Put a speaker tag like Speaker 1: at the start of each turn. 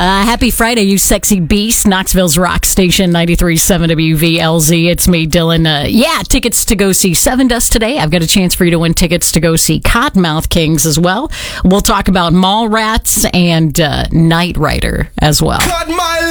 Speaker 1: Happy Friday, you sexy beast. Knoxville's Rock Station, 93.7 WVLZ. It's me, Dylan. Tickets to go see Seven Dust today. I've got a chance for you to win tickets to go see Cottonmouth Kings as well. We'll talk about Mallrats and Knight Rider as well.
Speaker 2: Cut my